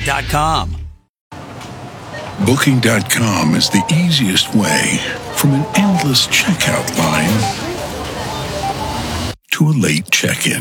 iHeart.com. Booking.com is the easiest way from an endless checkout line to a late check-in.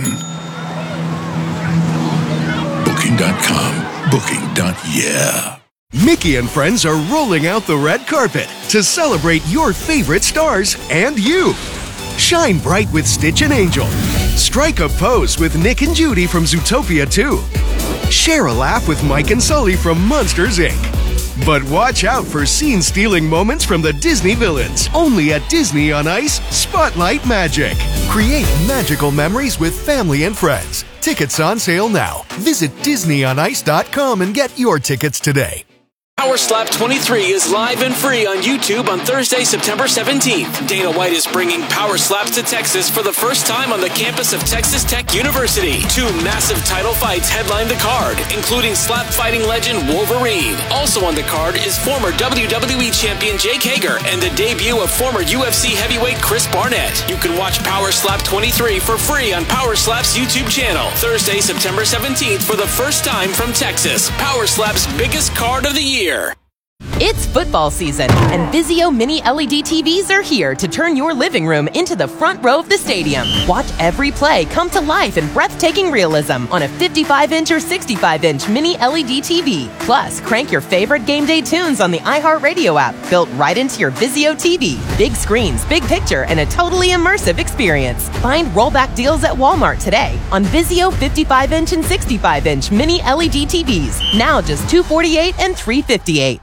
Booking.com. Booking.yeah. Mickey and friends are rolling out the red carpet to celebrate your favorite stars and you. Shine bright with Stitch and Angel. Strike a pose with Nick and Judy from Zootopia 2. Share a laugh with Mike and Sully from Monsters, Inc. But watch out for scene-stealing moments from the Disney villains. Only at Disney on Ice, Spotlight Magic. Create magical memories with family and friends. Tickets on sale now. Visit DisneyOnIce.com and get your tickets today. Power Slap 23 is live and free on YouTube on Thursday, September 17th. Dana White is bringing Power Slaps to Texas for the first time on the campus of Texas Tech University. 2 massive title fights headline the card, including slap fighting legend Wolverine. Also on the card is former WWE champion Jake Hager and the debut of former UFC heavyweight Chris Barnett. You can watch Power Slap 23 for free on Power Slap's YouTube channel. Thursday, September 17th for the first time from Texas. Power Slap's biggest card of the year. It's football season, and Vizio Mini LED TVs are here to turn your living room into the front row of the stadium. Watch every play come to life in breathtaking realism on a 55-inch or 65-inch Mini LED TV. Plus, crank your favorite game day tunes on the iHeartRadio app, built right into your Vizio TV. Big screens, big picture, and a totally immersive experience. Find rollback deals at Walmart today on Vizio 55-inch and 65-inch Mini LED TVs. Now just $248 and $358.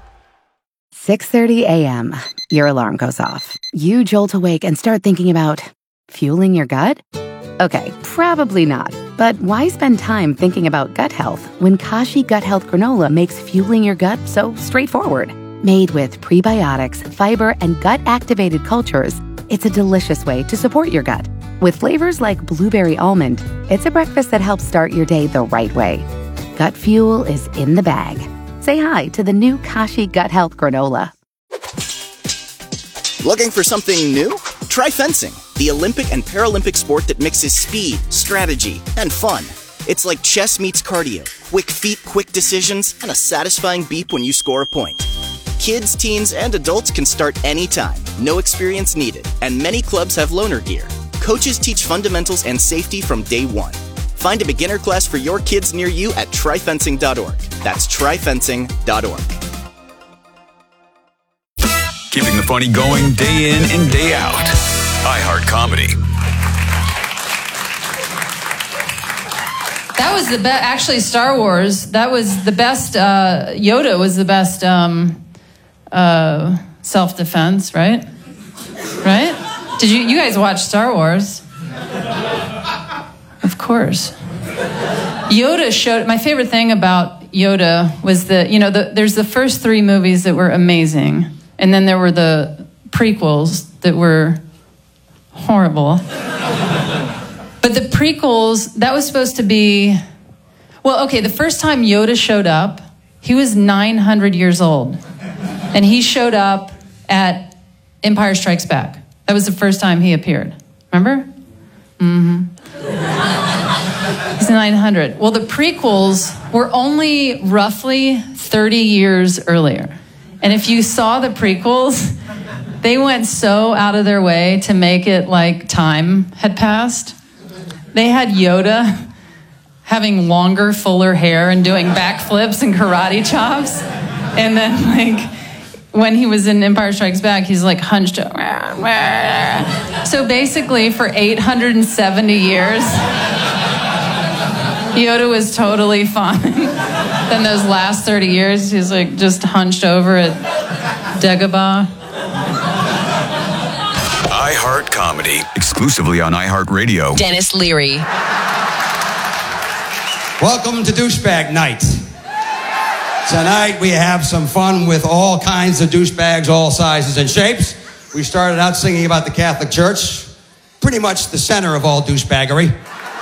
6:30 a.m. Your alarm goes off. You jolt awake and start thinking about fueling your gut? Okay, probably not. But why spend time thinking about gut health when Kashi Gut Health Granola makes fueling your gut so straightforward? Made with prebiotics, fiber, and gut-activated cultures, it's a delicious way to support your gut. With flavors like blueberry almond, it's a breakfast that helps start your day the right way. Gut fuel is in the bag. Say hi to the new Kashi Gut Health Granola. Looking for something new? Try fencing, the Olympic and Paralympic sport that mixes speed, strategy, and fun. It's like chess meets cardio. Quick feet, quick decisions, and a satisfying beep when you score a point. Kids, teens, and adults can start anytime. No experience needed. And many clubs have loaner gear. Coaches teach fundamentals and safety from day one. Find a beginner class for your kids near you at tryfencing.org. That's tryfencing.org. Keeping the funny going day in and day out. iHeart Comedy. That was the best. Actually, Star Wars. That was the best. Yoda was the best self-defense, right? Right? Did you guys watch Star Wars? Of course. Yoda showed. My favorite thing about Yoda was there's the first 3 movies that were amazing, and then there were the prequels that were horrible. But the prequels, that was supposed to be... Well, okay, the first time Yoda showed up, he was 900 years old. And he showed up at Empire Strikes Back. That was the first time he appeared. Remember? Mm-hmm. He's 900. Well, the prequels were only roughly 30 years earlier. And if you saw the prequels, they went so out of their way to make it like time had passed. They had Yoda having longer, fuller hair and doing backflips and karate chops. And then, like, when he was in Empire Strikes Back, he's, like, hunched up. So basically, for 870 years, Yoda was totally fine. Then those last 30 years, he's, like, just hunched over at Dagobah. iHeart Comedy, exclusively on iHeartRadio. Dennis Leary. Welcome to Douchebag Night. Tonight we have some fun with all kinds of douchebags, all sizes and shapes. We started out singing about the Catholic Church, pretty much the center of all douchebaggery.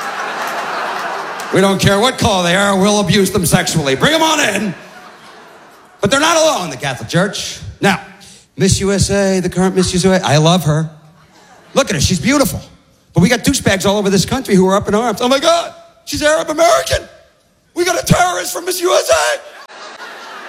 We don't care what color they are, we'll abuse them sexually. Bring them on in. But they're not alone, the Catholic Church. Now, Miss USA, the current Miss USA, I love her. Look at her, she's beautiful. But we got douchebags all over this country who are up in arms. Oh my God, she's Arab American. We got a terrorist from Miss USA.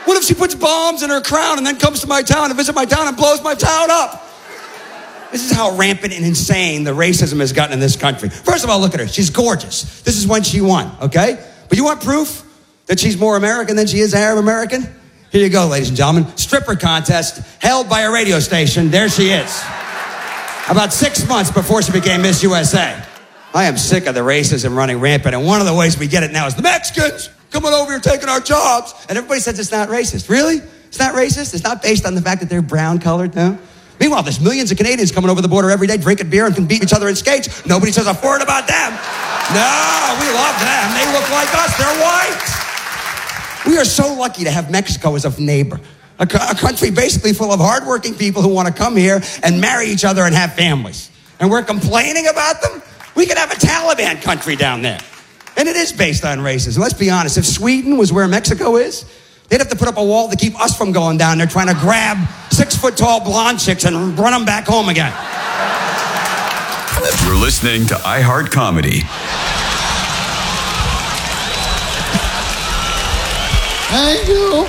What if she puts bombs in her crown and then comes to my town to visit my town and blows my town up? This is how rampant and insane the racism has gotten in this country. First of all, look at her. She's gorgeous. This is when she won, okay? But you want proof that she's more American than she is Arab American? Here you go, ladies and gentlemen. Stripper contest held by a radio station. There she is. About 6 months before she became Miss USA. I am sick of the racism running rampant, and one of the ways we get it now is the Mexicans coming over here taking our jobs. And everybody says it's not racist. Really? It's not racist? It's not based on the fact that they're brown-colored, no? Meanwhile, there's millions of Canadians coming over the border every day, drinking beer and can beat each other in skates. Nobody says a word about them. No, we love them. They look like us. They're white. We are so lucky to have Mexico as a neighbor. A country basically full of hardworking people who want to come here and marry each other and have families. And we're complaining about them? We could have a Taliban country down there. And it is based on racism. Let's be honest. If Sweden was where Mexico is, they'd have to put up a wall to keep us from going down there trying to grab 6-foot-tall blonde chicks and run them back home again. You're listening to iHeart Comedy. Thank you.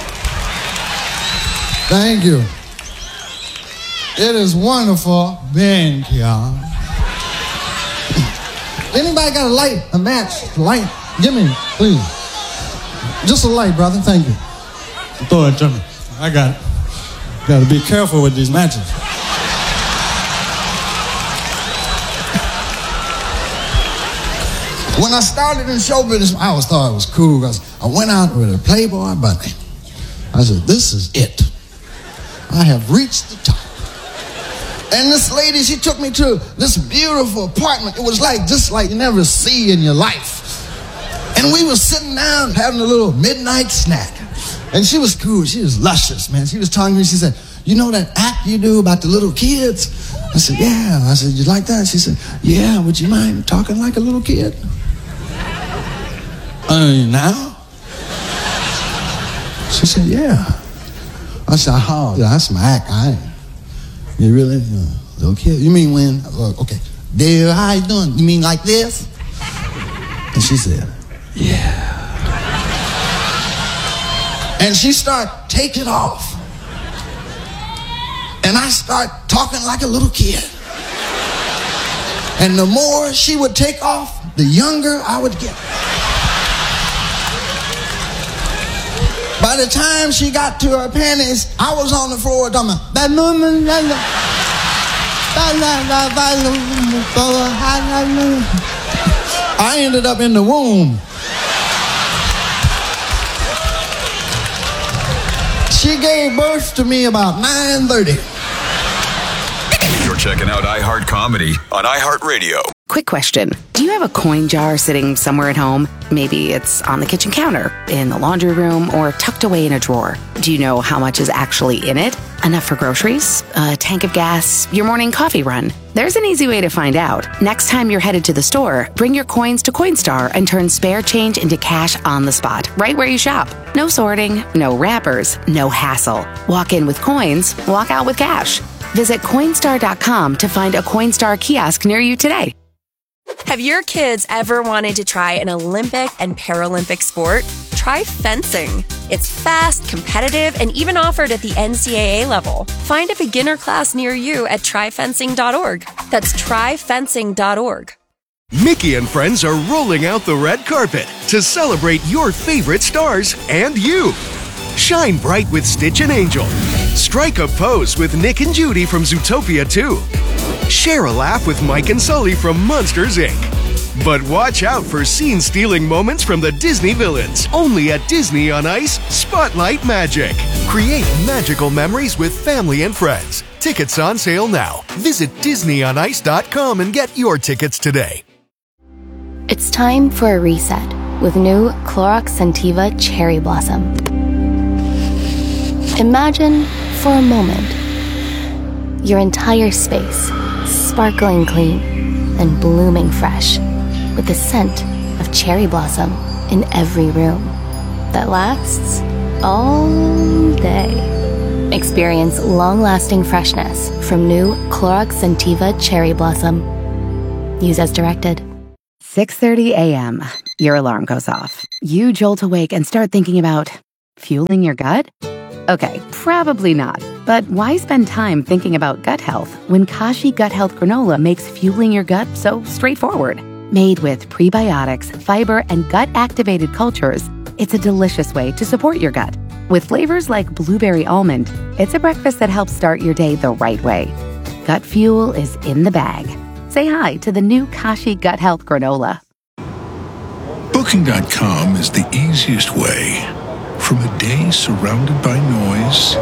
Thank you. It is wonderful being here. Anybody got a light, a match, light? Give me, please. Just a light, brother. Thank you. Throw it to me. I got it. Got to be careful with these matches. When I started in show business, I always thought it was cool because I went out with a Playboy bunny. I said, this is it. I have reached the top. And this lady, she took me to this beautiful apartment. It was like, just like you never see in your life. And we were sitting down having a little midnight snack. And she was cool. She was luscious, man. She was talking to me. She said, you know that act you do about the little kids? I said, yeah. I said, you like that? She said, yeah, would you mind talking like a little kid? Now? She said, yeah. I said, oh, that's my act. You really? Little kid? You mean when? Okay. Dear, how you doing? You mean like this? And she said, yeah. And she started taking off. And I start talking like a little kid. And the more she would take off, the younger I would get. By the time she got to her panties, I was on the floor talking about, I ended up in the womb. She gave birth to me about 9:30. You're checking out iHeart Comedy on iHeartRadio. Quick question. Do you have a coin jar sitting somewhere at home? Maybe it's on the kitchen counter, in the laundry room, or tucked away in a drawer. Do you know how much is actually in it? Enough for groceries? A tank of gas? Your morning coffee run? There's an easy way to find out. Next time you're headed to the store, bring your coins to Coinstar and turn spare change into cash on the spot, right where you shop. No sorting, no wrappers, no hassle. Walk in with coins, walk out with cash. Visit Coinstar.com to find a Coinstar kiosk near you today. Have your kids ever wanted to try an Olympic and Paralympic sport? Try fencing. It's fast, competitive, and even offered at the NCAA level. Find a beginner class near you at tryfencing.org. That's tryfencing.org. Mickey and friends are rolling out the red carpet to celebrate your favorite stars and you. Shine bright with Stitch and Angel. Strike a pose with Nick and Judy from Zootopia 2. Share a laugh with Mike and Sully from Monsters, Inc. But watch out for scene-stealing moments from the Disney villains. Only at Disney on Ice, Spotlight Magic. Create magical memories with family and friends. Tickets on sale now. Visit DisneyOnIce.com and get your tickets today. It's time for a reset with new Clorox Scentiva Cherry Blossom. Imagine, for a moment, your entire space sparkling clean and blooming fresh with the scent of cherry blossom in every room that lasts all day. Experience long-lasting freshness from new Clorox Scentiva Cherry Blossom. Use as directed. 6:30 a.m. Your alarm goes off. You jolt awake and start thinking about fueling your gut? Okay, probably not. But why spend time thinking about gut health when Kashi Gut Health Granola makes fueling your gut so straightforward? Made with prebiotics, fiber, and gut-activated cultures, it's a delicious way to support your gut. With flavors like blueberry almond, it's a breakfast that helps start your day the right way. Gut fuel is in the bag. Say hi to the new Kashi Gut Health Granola. Booking.com is the easiest way from a day surrounded by noise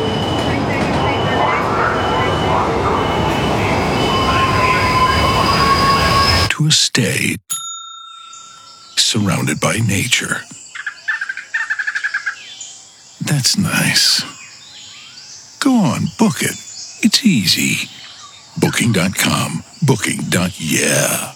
to a stay surrounded by nature. That's nice. Go on, book it. It's easy. Booking.com. Booking.yeah.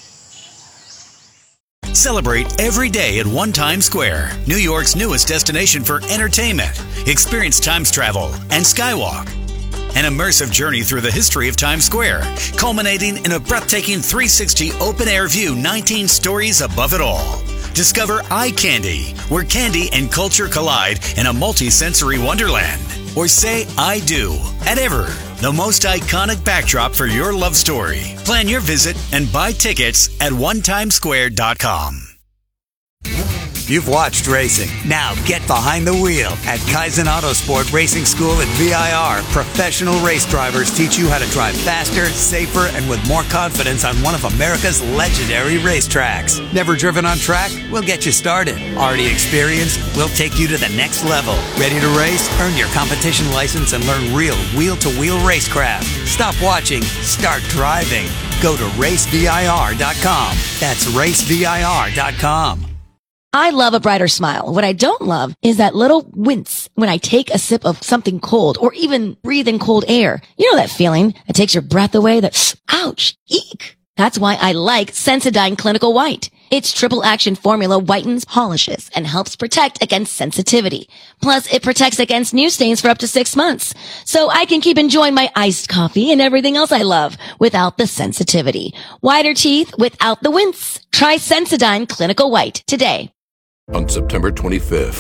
Celebrate every day at One Times Square, New York's newest destination for entertainment. Experience Times Travel and Skywalk. An immersive journey through the history of Times Square, culminating in a breathtaking 360 open-air view 19 stories above it all. Discover Eye Candy, where candy and culture collide in a multi-sensory wonderland. Or say I do at Ever, the most iconic backdrop for your love story. Plan your visit and buy tickets at onetimesquare.com. You've watched racing. Now get behind the wheel at Kaizen Autosport Racing School at VIR. Professional race drivers teach you how to drive faster, safer, and with more confidence on one of America's legendary racetracks. Never driven on track? We'll get you started. Already experienced? We'll take you to the next level. Ready to race? Earn your competition license and learn real wheel-to-wheel racecraft. Stop watching. Start driving. Go to racevir.com. That's racevir.com. I love a brighter smile. What I don't love is that little wince when I take a sip of something cold or even breathe in cold air. You know that feeling that takes your breath away, that ouch, eek. That's why I like Sensodyne Clinical White. Its triple action formula whitens, polishes, and helps protect against sensitivity. Plus, it protects against new stains for up to 6 months. So I can keep enjoying my iced coffee and everything else I love without the sensitivity. Whiter teeth without the wince. Try Sensodyne Clinical White today. On September 25th.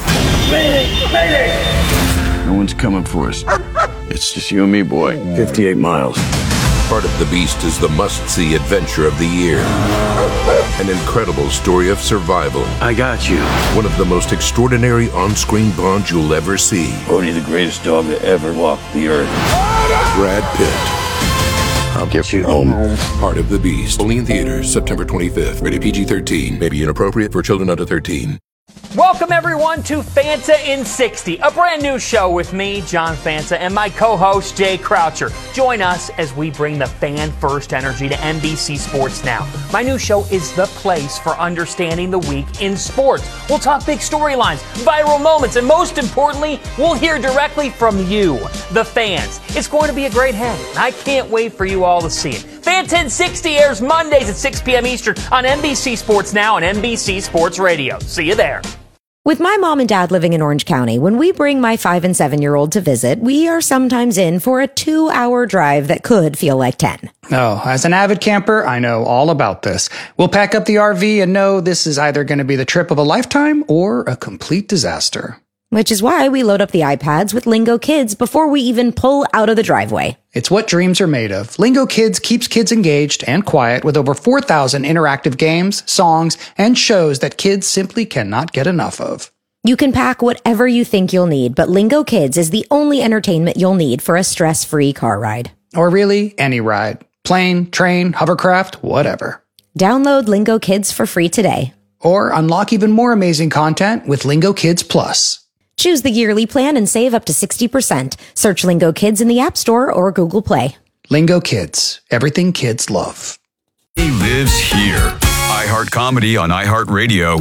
No one's coming for us. It's just you and me, boy. 58 miles. Part of the Beast is the must-see adventure of the year. An incredible story of survival. I got you. One of the most extraordinary on-screen bonds you'll ever see. Only the greatest dog that ever walked the earth. Brad Pitt. I'll get you home. Part of the Beast. Only in theaters, September 25th. Rated PG-13. May be inappropriate for children under 13. Welcome, everyone, to Fanta in 60, a brand new show with me, John Fanta, and my co-host, Jay Croucher. Join us as we bring the fan-first energy to NBC Sports Now. My new show is the place for understanding the week in sports. We'll talk big storylines, viral moments, and most importantly, we'll hear directly from you, the fans. It's going to be a great hang, and I can't wait for you all to see it. Fanta in 60 airs Mondays at 6 p.m. Eastern on NBC Sports Now and NBC Sports Radio. See you there. With my mom and dad living in Orange County, when we bring my 5- and 7-year-old to visit, we are sometimes in for a 2-hour drive that could feel like 10. Oh, as an avid camper, I know all about this. We'll pack up the RV and know this is either going to be the trip of a lifetime or a complete disaster. Which is why we load up the iPads with Lingo Kids before we even pull out of the driveway. It's what dreams are made of. Lingo Kids keeps kids engaged and quiet with over 4,000 interactive games, songs, and shows that kids simply cannot get enough of. You can pack whatever you think you'll need, but Lingo Kids is the only entertainment you'll need for a stress-free car ride. Or really, any ride. Plane, train, hovercraft, whatever. Download Lingo Kids for free today. Or unlock even more amazing content with Lingo Kids Plus. Choose the yearly plan and save up to 60%. Search Lingo Kids in the App Store or Google Play. Lingo Kids. Everything kids love. He lives here. iHeart Comedy on iHeartRadio.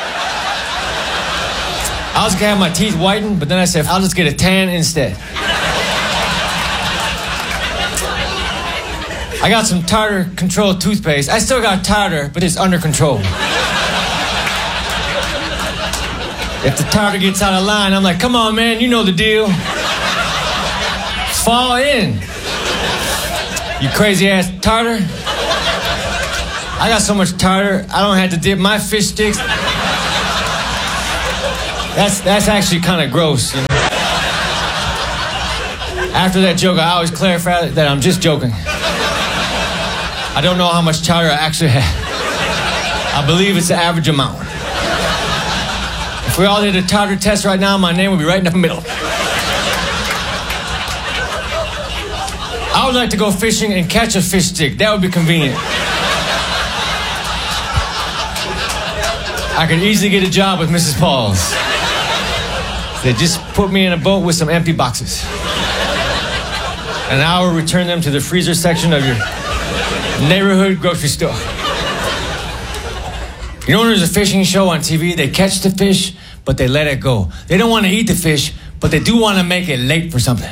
I was going to have my teeth whitened, but then I said, I'll just get a tan instead. I got some tartar control toothpaste. I still got tartar, but it's under control. If the tartar gets out of line, I'm like, come on, man, you know the deal. Fall in. You crazy-ass tartar. I got so much tartar, I don't have to dip my fish sticks. That's actually kind of gross, you know? After that joke, I always clarify that I'm just joking. I don't know how much tartar I actually have. I believe it's the average amount. If we all did a tartar test right now, my name would be right in the middle. I would like to go fishing and catch a fish stick. That would be convenient. I could easily get a job with Mrs. Paul's. They just put me in a boat with some empty boxes. And I will return them to the freezer section of your neighborhood grocery store. You know, when there's a fishing show on TV, they catch the fish, but they let it go. They don't want to eat the fish, but they do want to make it late for something.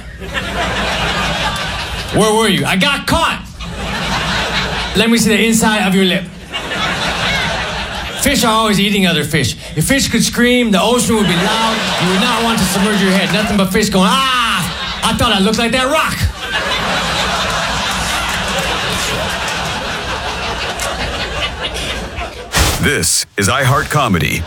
Where were you? I got caught! Let me see the inside of your lip. Fish are always eating other fish. If fish could scream, the ocean would be loud. You would not want to submerge your head. Nothing but fish going, ah! I thought I looked like that rock. This is iHeart Comedy.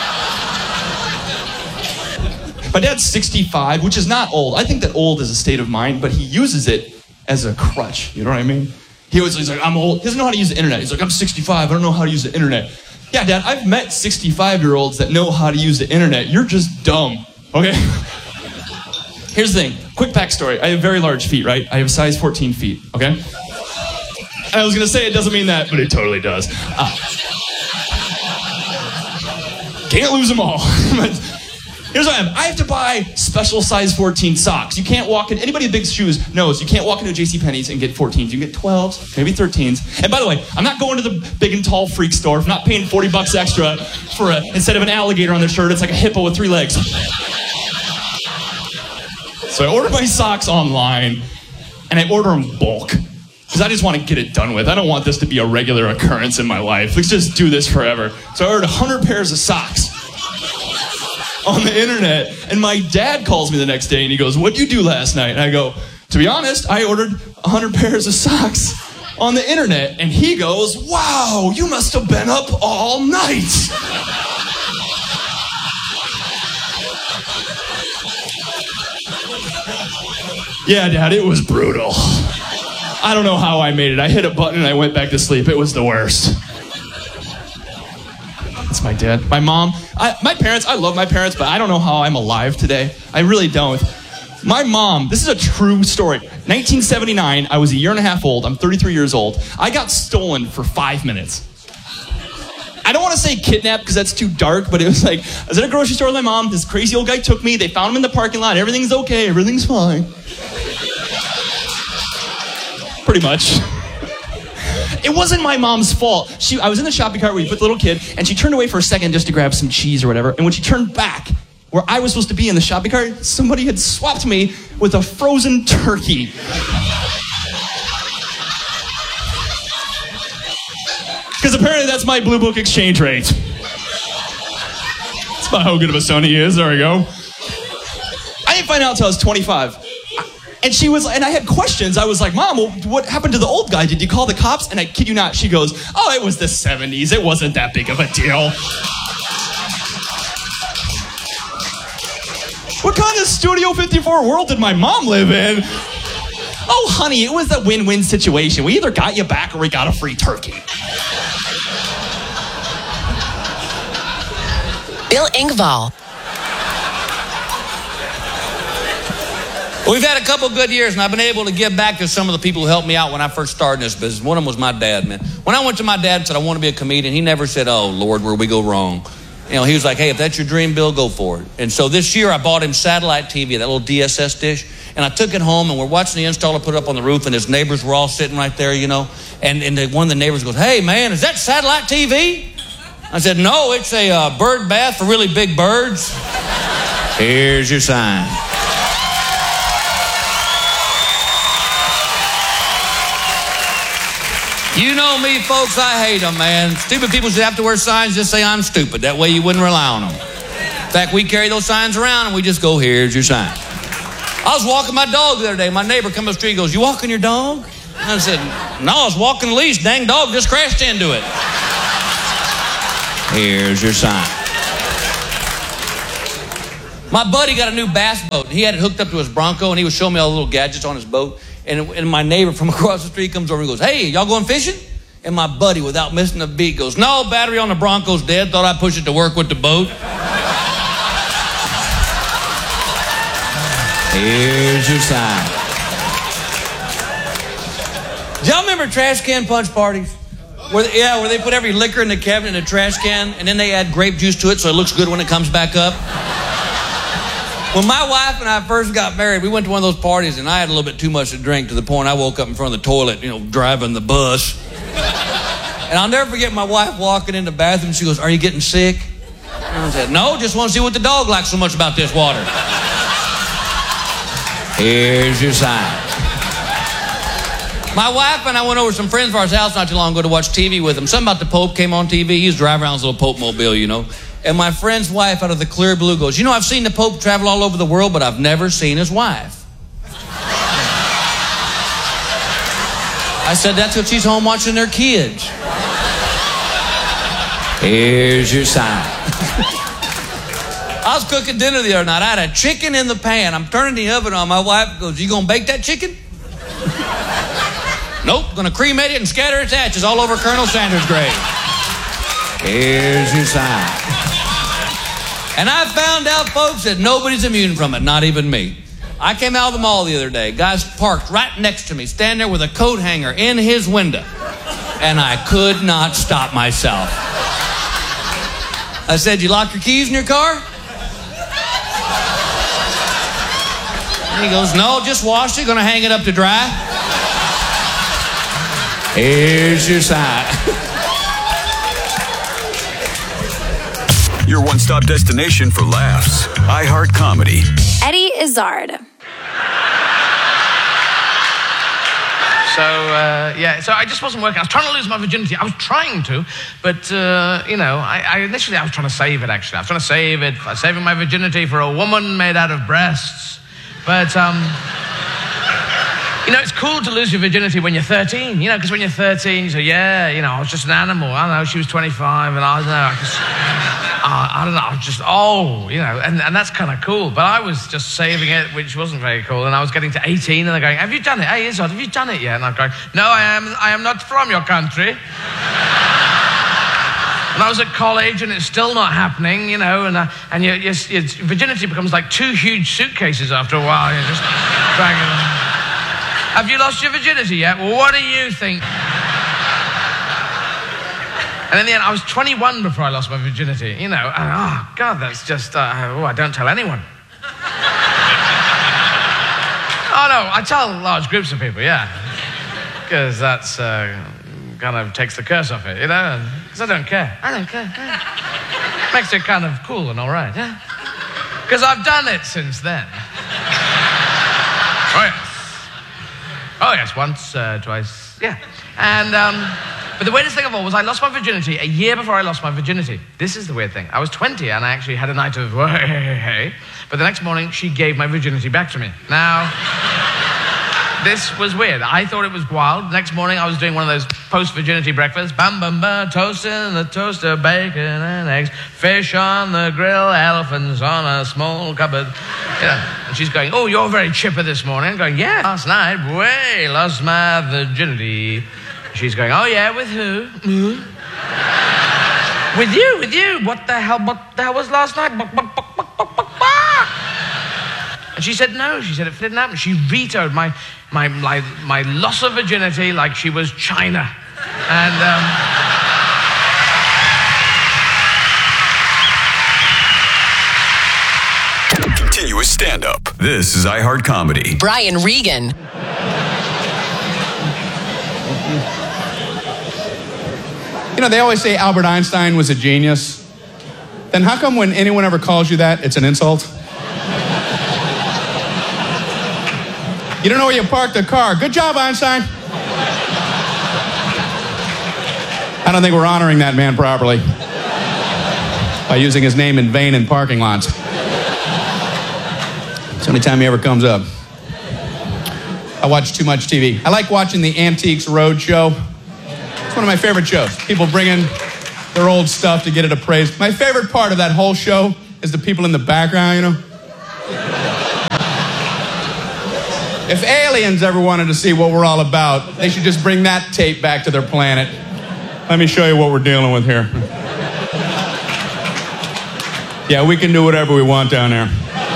My dad's 65, which is not old. I think that old is a state of mind, but he uses it as a crutch. You know what I mean? He's like, I'm old. He doesn't know how to use the internet. He's like, I'm 65. I don't know how to use the internet. Yeah, Dad, I've met 65-year-olds that know how to use the internet. You're just dumb, okay? Here's the thing. Quick backstory. I have very large feet, right? I have size 14 feet, okay? I was going to say it doesn't mean that, but it totally does. Can't lose them all. Here's what I have. I have to buy special size 14 socks. You can't walk in, anybody with big shoes knows you can't walk into JCPenney's and get 14s. You can get 12s, maybe 13s. And by the way, I'm not going to the big and tall freak store. I'm not paying $40 extra for instead of an alligator on their shirt, it's like a hippo with 3 legs. So I order my socks online, and I order them bulk. Because I just want to get it done with. I don't want this to be a regular occurrence in my life. Let's just do this forever. So I ordered 100 pairs of socks on the internet, and my dad calls me the next day and he goes, what'd you do last night? And I go, to be honest, I ordered 100 pairs of socks on the internet. And he goes, wow, you must have been up all night. Yeah, Dad, it was brutal. I don't know how I made it. I hit a button and I went back to sleep. It was the worst. That's my dad. My mom, my parents, I love my parents, but I don't know how I'm alive today. I really don't. My mom, this is a true story. 1979, I was a year and a half old. I'm 33 years old. I got stolen for 5 minutes. I don't want to say kidnapped because that's too dark, but it was like, I was at a grocery store with my mom. This crazy old guy took me. They found him in the parking lot. Everything's okay. Everything's fine. Pretty much. It wasn't my mom's fault. I was in the shopping cart with the little kid, and she turned away for a second just to grab some cheese or whatever. And when she turned back, where I was supposed to be in the shopping cart, somebody had swapped me with a frozen turkey. Because apparently that's my Blue Book exchange rate. That's about how good of a son he is. There we go. I didn't find out until I was 25. And she was, and I had questions. I was like, Mom, well, what happened to the old guy? Did you call the cops? And I kid you not, she goes, oh, it was the 70s. It wasn't that big of a deal. What kind of Studio 54 world did my mom live in? Oh, honey, it was a win-win situation. We either got you back or we got a free turkey. Bill Engvall. We've had a couple good years, and I've been able to give back to some of the people who helped me out when I first started in this business. One of them was my dad, man. When I went to my dad and said, I want to be a comedian, he never said, oh, Lord, where we go wrong. You know, he was like, hey, if that's your dream, Bill, go for it. And so this year I bought him satellite TV, that little DSS dish, and I took it home, and we're watching the installer put it up on the roof, and his neighbors were all sitting right there, you know. And one of the neighbors goes, hey, man, is that satellite TV? I said, no, it's a bird bath for really big birds. Here's your sign. You know me, folks, I hate them, man. Stupid people should have to wear signs, just say I'm stupid. That way you wouldn't rely on them. In fact, we carry those signs around and we just go, here's your sign. I was walking my dog the other day. My neighbor come up the street and goes, you walking your dog? I said, no, I was walking the leash. Dang dog just crashed into it. Here's your sign. My buddy got a new bass boat, and he had it hooked up to his Bronco, and he was showing me all the little gadgets on his boat. And my neighbor from across the street comes over and goes, "Hey, y'all going fishing?" And my buddy, without missing a beat, goes, "No, battery on the Bronco's dead. Thought I'd push it to work with the boat." Here's your sign. Do y'all remember trash can punch parties? Where they put every liquor in the cabinet in a trash can, and then they add grape juice to it so it looks good when it comes back up. When my wife and I first got married, we went to one of those parties, and I had a little bit too much to drink to the point I woke up in front of the toilet, driving the bus. And I'll never forget my wife walking in the bathroom. She goes, "Are you getting sick?" And I said, "No, just want to see what the dog likes so much about this water." Here's your sign. My wife and I went over to some friends of ours' house not too long ago to watch TV with them. Something about the Pope came on TV. He was driving around his little Pope mobile, And my friend's wife, out of the clear blue, goes, "I've seen the Pope travel all over the world, but I've never seen his wife." I said, "That's what she's home watching their kids." Here's your sign. I was cooking dinner the other night. I had a chicken in the pan. I'm turning the oven on. My wife goes, "You gonna bake that chicken?" "Nope, gonna cremate it and scatter its ashes all over Colonel Sanders' grave." Here's your sign. And I found out, folks, that nobody's immune from it, not even me. I came out of the mall the other day. Guy's parked right next to me, standing there with a coat hanger in his window. And I could not stop myself. I said, "You lock your keys in your car?" And he goes, "No, just washed it. Gonna hang it up to dry." Here's your sign. Your one-stop destination for laughs. iHeart Comedy. Eddie Izzard. So I just wasn't working. I was trying to lose my virginity. I was trying to, but, initially I was trying to save it, actually. I was trying to save it. I was saving my virginity for a woman made out of breasts. But, it's cool to lose your virginity when you're 13, because when you're 13, you say, I was just an animal. I don't know, she was 25, and I don't know, I was just, and that's kind of cool. But I was just saving it, which wasn't very cool. And I was getting to 18, and they're going, "Have you done it? Hey, Izzard, have you done it yet?" And I'm going, "No, I am not from your country." And I was at college, and it's still not happening, and your virginity becomes like 2 huge suitcases after a while. You're just dragging it. "Have you lost your virginity yet? Well, what do you think?" And in the end, I was 21 before I lost my virginity, and oh, God, that's just, I don't tell anyone. Oh, no, I tell large groups of people, because that's kind of takes the curse off it, because I don't care. I don't care. Makes it kind of cool and all right, because I've done it since then. Oh, yes, once, twice, And, but the weirdest thing of all was I lost my virginity a year before I lost my virginity. This is the weird thing. I was 20 and I actually had a night of hey. But the next morning, she gave my virginity back to me. Now, this was weird. I thought it was wild. The next morning, I was doing one of those post-virginity breakfasts. Bam, bam, bam, toast in the toaster, bacon and eggs, fish on the grill, elephants on a small cupboard. And she's going, "Oh, you're very chipper this morning." I'm going, "Yeah, last night, lost my virginity." She's going, "Oh, yeah, with who?" With you. What the hell was last night? And she said no. She said it didn't happen. She vetoed my loss of virginity like she was China. And, Continuous stand-up. This is iHeart Comedy. Brian Regan. They always say Albert Einstein was a genius. Then how come when anyone ever calls you that, it's an insult? You don't know where you parked the car. Good job, Einstein. I don't think we're honoring that man properly by using his name in vain in parking lots. It's the only time he ever comes up. I watch too much TV. I like watching the Antiques Roadshow. It's one of my favorite shows. People bring in their old stuff to get it appraised. My favorite part of that whole show is the people in the background, If aliens ever wanted to see what we're all about, they should just bring that tape back to their planet. Let me show you what we're dealing with here. Yeah, we can do whatever we want down there.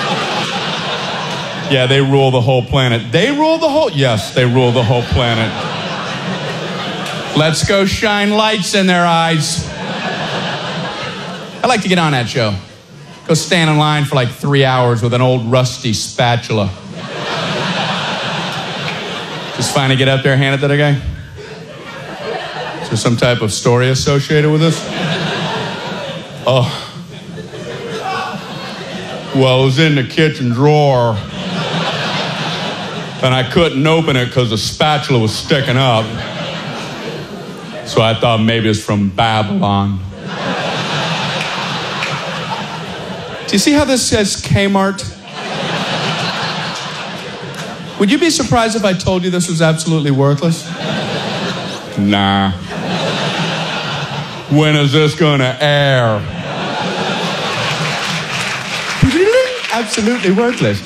Yeah, they rule the whole planet. They rule the whole... Yes, they rule the whole planet. Let's go shine lights in their eyes. I'd like to get on that show. Go stand in line for like 3 hours with an old rusty spatula. Just finally get up there, hand it to the guy. Is there some type of story associated with this? Oh. Well, it was in the kitchen drawer. And I couldn't open it because the spatula was sticking up. So I thought maybe it's from Babylon. Do you see how this says Kmart? Would you be surprised if I told you this was absolutely worthless? Nah. When is this gonna air? Absolutely worthless.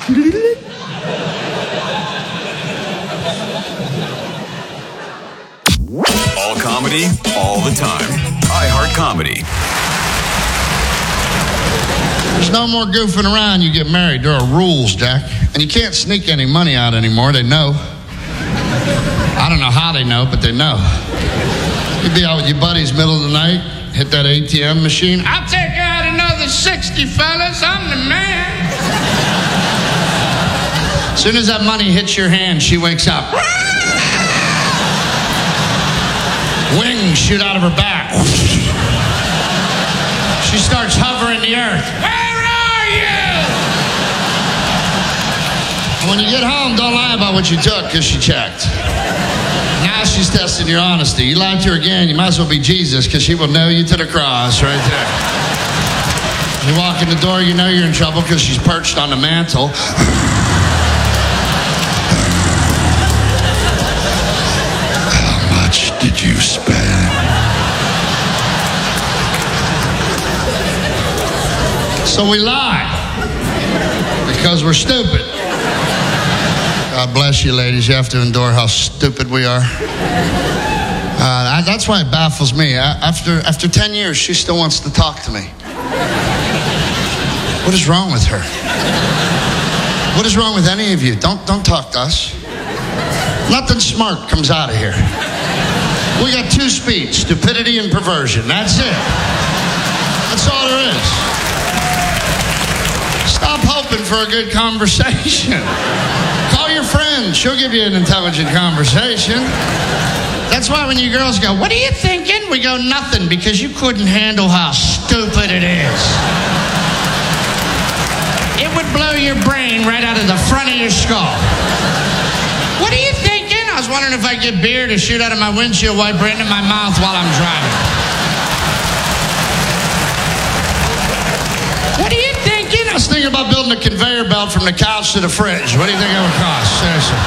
All comedy, all the time. iHeart Comedy. There's no more goofing around. You get married. There are rules, Jack. And you can't sneak any money out anymore. They know. I don't know how they know, but they know. You'd be out with your buddies middle of the night, hit that ATM machine. I'll take out another 60, fellas. I'm the man. As soon as that money hits your hand, she wakes up. Wings shoot out of her back. She starts hovering the earth. Where are you? When you get home, don't lie about what you took because she checked. Now she's testing your honesty. You lied to her again, you might as well be Jesus because she will nail you to the cross right there. You walk in the door, you know you're in trouble because she's perched on the mantle. How much did you spend? So we lie because we're stupid. God bless you, ladies. You have to endure how stupid we are. That's why it baffles me. After 10 years, she still wants to talk to me. What is wrong with her? What is wrong with any of you? Don't talk to us. Nothing smart comes out of here. We got two speeds, stupidity and perversion. That's it. That's all there is. Stop hoping for a good conversation. Call your friend. She'll give you an intelligent conversation. That's why when you girls go, what are you thinking? We go, nothing, because you couldn't handle how stupid it is. It would blow your brain right out of the front of your skull. What are you thinking? I was wondering if I get beer to shoot out of my windshield wiper into my mouth while I'm driving. What are you thinking? I was thinking about building a conveyor belt from the couch to the fridge. What do you think it would cost? Seriously.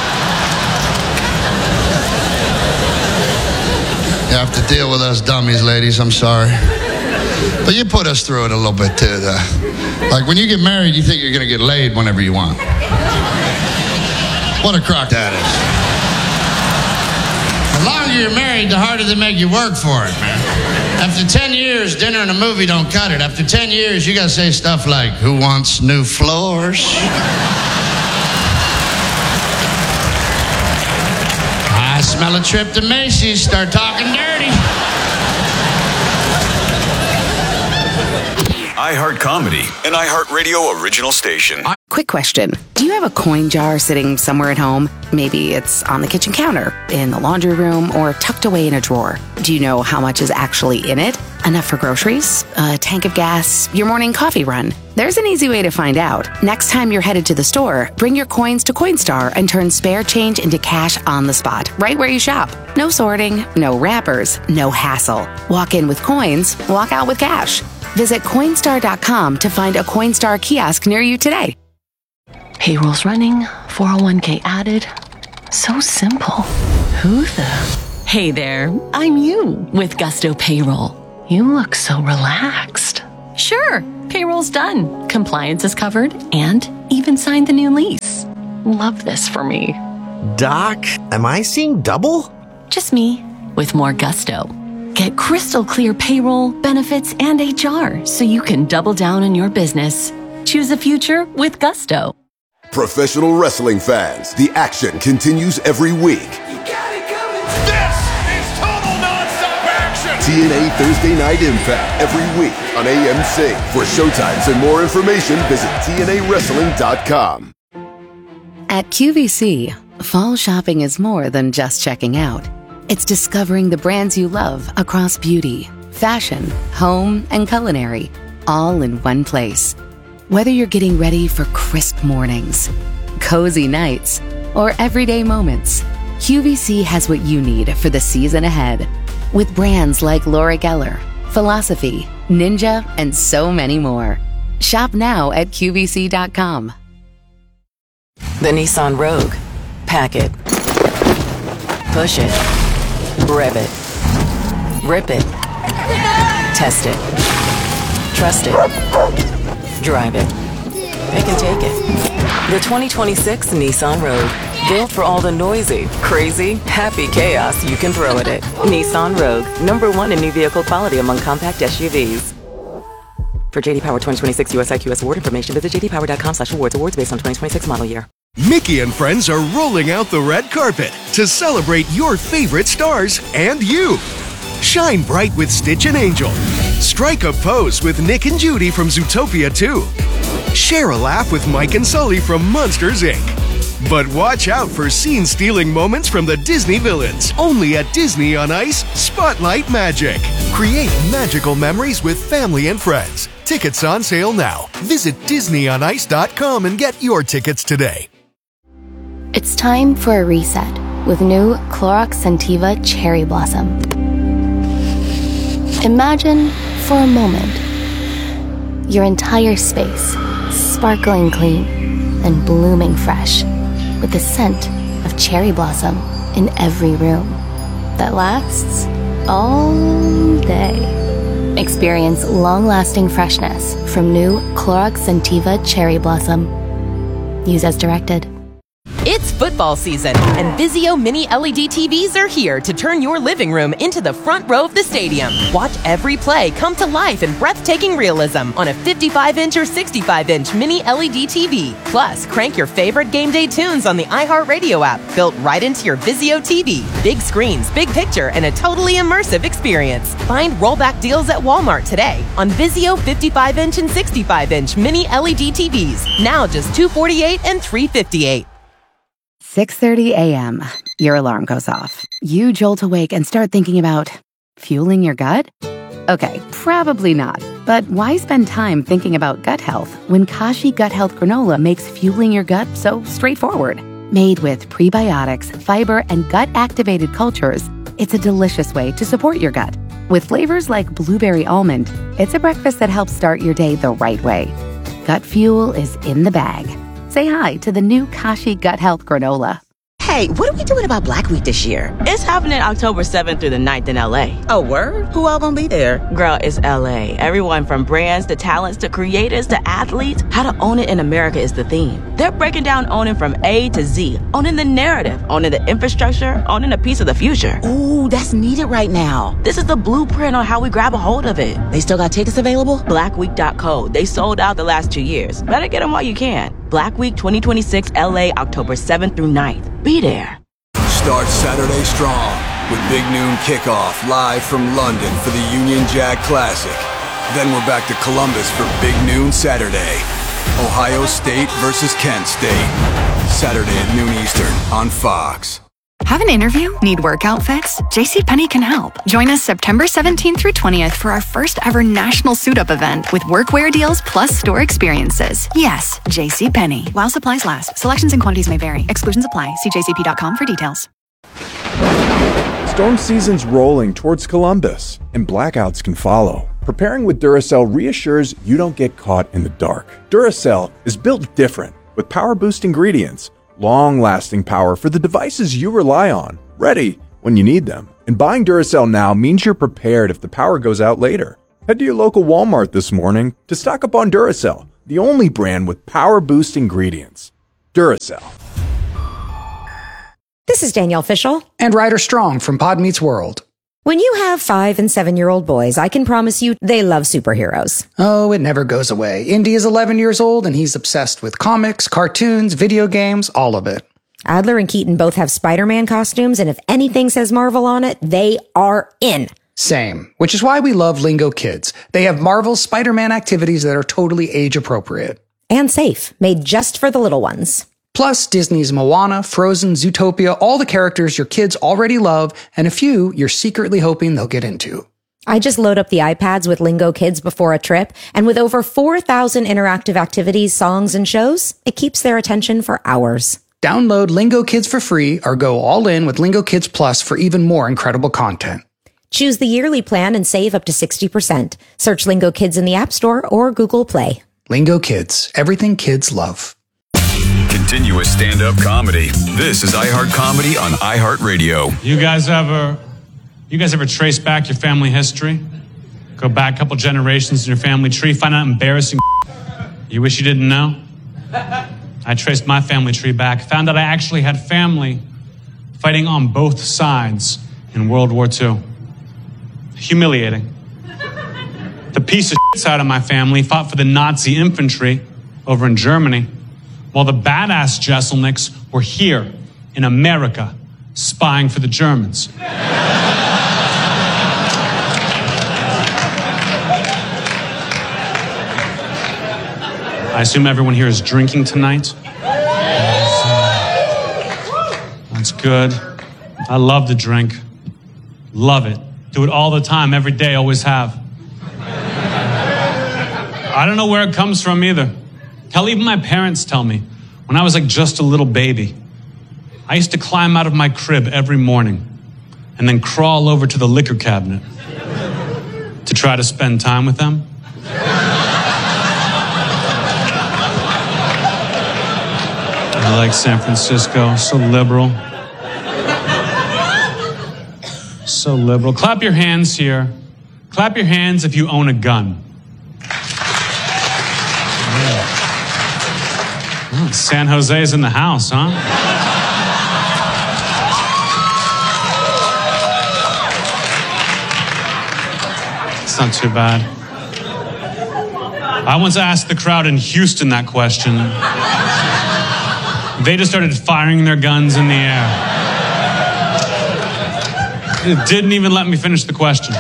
You have to deal with us dummies, ladies. I'm sorry. But you put us through it a little bit, too, though. Like, when you get married, you think you're going to get laid whenever you want. What a crock that is. The longer you're married, the harder they make you work for it, man. After 10 years, dinner and a movie don't cut it. After 10 years, you got to say stuff like, who wants new floors? I smell a trip to Macy's. Start talking dirty. iHeart Comedy, an iHeartRadio original station. Quick question. Do you have a coin jar sitting somewhere at home? Maybe it's on the kitchen counter, in the laundry room, or tucked away in a drawer. Do you know how much is actually in it? Enough for groceries? A tank of gas? Your morning coffee run? There's an easy way to find out. Next time you're headed to the store, bring your coins to Coinstar and turn spare change into cash on the spot, right where you shop. No sorting, no wrappers, no hassle. Walk in with coins, walk out with cash. Visit Coinstar.com to find a Coinstar kiosk near you today. Payroll's running, 401k added. So simple. Who the? Hey there, I'm you with Gusto Payroll. You look so relaxed. Sure, payroll's done. Compliance is covered and even signed the new lease. Love this for me. Doc, am I seeing double? Just me, with more gusto. Get crystal clear payroll, benefits, and HR so you can double down on your business. Choose a future with gusto. Professional wrestling fans, the action continues every week. This is total non-stop action! TNA Thursday Night Impact every week on AMC. For showtimes and more information, visit TNAWrestling.com. At QVC, fall shopping is more than just checking out. It's discovering the brands you love across beauty, fashion, home, and culinary, all in one place. Whether you're getting ready for crisp mornings, cozy nights, or everyday moments, QVC has what you need for the season ahead. With brands like Laura Geller, Philosophy, Ninja, and so many more. Shop now at QVC.com. The Nissan Rogue. Pack it. Push it. Rev it. Rip it. Test it. Trust it. Drive it. Pick and take it. The 2026 Nissan Rogue. Built for all the noisy, crazy, happy chaos you can throw at it. Nissan Rogue. #1 in new vehicle quality among compact SUVs. For JD Power 2026 US IQS award information, visit jdpower.com/awards. Awards based on 2026 model year. Mickey and friends are rolling out the red carpet to celebrate your favorite stars and you. Shine bright with Stitch and Angel. Strike a pose with Nick and Judy from Zootopia 2. Share a laugh with Mike and Sully from Monsters, Inc. But watch out for scene-stealing moments from the Disney villains. Only at Disney on Ice Spotlight Magic. Create magical memories with family and friends. Tickets on sale now. Visit DisneyOnIce.com and get your tickets today. It's time for a reset with new Clorox Scentiva Cherry Blossom. Imagine for a moment your entire space sparkling clean and blooming fresh with the scent of cherry blossom in every room that lasts all day. Experience long-lasting freshness from new Clorox Scentiva Cherry Blossom. Use as directed. It's football season, and Vizio Mini LED TVs are here to turn your living room into the front row of the stadium. Watch every play come to life in breathtaking realism on a 55-inch or 65-inch Mini LED TV. Plus, crank your favorite game day tunes on the iHeartRadio app, built right into your Vizio TV. Big screens, big picture, and a totally immersive experience. Find rollback deals at Walmart today on Vizio 55-inch and 65-inch Mini LED TVs. Now just $248 and $358. 6:30 a.m. Your alarm goes off. You jolt awake and start thinking about fueling your gut? Okay, probably not. But why spend time thinking about gut health when Kashi Gut Health Granola makes fueling your gut so straightforward? Made with prebiotics, fiber, and gut-activated cultures, it's a delicious way to support your gut. With flavors like blueberry almond, it's a breakfast that helps start your day the right way. Gut fuel is in the bag. Say hi to the new Kashi Gut Health Granola. Hey, what are we doing about Black Week this year? It's happening October 7th through the 9th in LA. Oh, word? Who all gonna be there? Girl, it's LA. Everyone from brands to talents to creators to athletes. How to own it in America is the theme. They're breaking down owning from A to Z. Owning the narrative, owning the infrastructure, owning a piece of the future. Ooh, that's needed right now. This is the blueprint on how we grab a hold of it. They still got tickets available? Blackweek.co. They sold out the last 2 years. Better get them while you can. Black Week 2026 LA, October 7th through 9th. Be there. Start Saturday strong with Big Noon Kickoff live from London for the Union Jack Classic. Then we're back to Columbus for Big Noon Saturday. Ohio State versus Kent State. Saturday at noon Eastern on Fox. Have an interview? Need work outfits? JCPenney can help. Join us September 17th through 20th for our first ever national suit-up event with workwear deals plus store experiences. Yes, JCPenney. While supplies last. Selections and quantities may vary. Exclusions apply. See jcp.com for details. Storm season's rolling towards Columbus, and blackouts can follow. Preparing with Duracell reassures you don't get caught in the dark. Duracell is built different with power-boost ingredients, long-lasting power for the devices you rely on, ready when you need them. And buying Duracell now means you're prepared if the power goes out later. Head to your local Walmart this morning to stock up on Duracell, the only brand with power-boost ingredients. Duracell. This is Danielle Fishel. And Ryder Strong from Pod Meets World. When you have 5- and 7-year-old boys, I can promise you they love superheroes. Oh, it never goes away. Indy is 11 years old and he's obsessed with comics, cartoons, video games, all of it. Adler and Keaton both have Spider-Man costumes, and if anything says Marvel on it, they are in. Same, which is why we love Lingo Kids. They have Marvel's Spider-Man activities that are totally age-appropriate. And safe, made just for the little ones. Plus, Disney's Moana, Frozen, Zootopia, all the characters your kids already love, and a few you're secretly hoping they'll get into. I just load up the iPads with Lingo Kids before a trip, and with over 4,000 interactive activities, songs, and shows, it keeps their attention for hours. Download Lingo Kids for free or go all in with Lingo Kids Plus for even more incredible content. Choose the yearly plan and save up to 60%. Search Lingo Kids in the App Store or Google Play. Lingo Kids, everything kids love. Continuous stand-up comedy. This is iHeart Comedy on iHeartRadio. You guys ever trace back your family history? Go back a couple generations in your family tree, find out embarrassing you wish you didn't know? I traced my family tree back, found out I actually had family fighting on both sides in World War II. Humiliating. The piece of shit side of my family fought for the Nazi infantry over in Germany, while the badass Jesselnicks were here in America spying for the Germans. I assume everyone here is drinking tonight? That's good. I love to drink. Love it. Do it all the time, every day, always have. I don't know where it comes from either. Hell, even my parents tell me, when I was like just a little baby, I used to climb out of my crib every morning and then crawl over to the liquor cabinet to try to spend time with them. I like San Francisco, so liberal. So liberal. Clap your hands here. Clap your hands if you own a gun. Oh, San Jose's in the house, huh? It's not too bad. I once asked the crowd in Houston that question. They just started firing their guns in the air. It didn't even let me finish the question.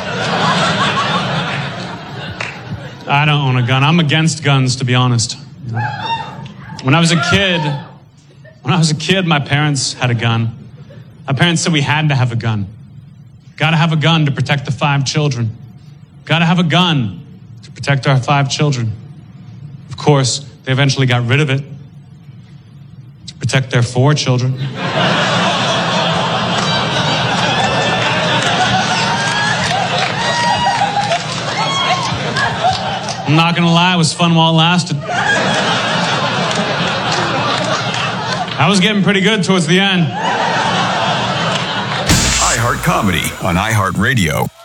I don't own a gun. I'm against guns, to be honest. When I was a kid, my parents had a gun. My parents said we had to have a gun. Gotta have a gun to protect the 5 children. Gotta have a gun to protect our 5 children. Of course, they eventually got rid of it to protect their 4 children. I'm not gonna lie, it was fun while it lasted. I was getting pretty good towards the end. iHeart Comedy on iHeartRadio.